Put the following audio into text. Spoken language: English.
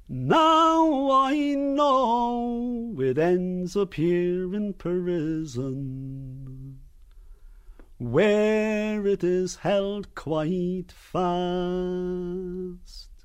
Now I know it ends up here in prison, where it is held quite fast.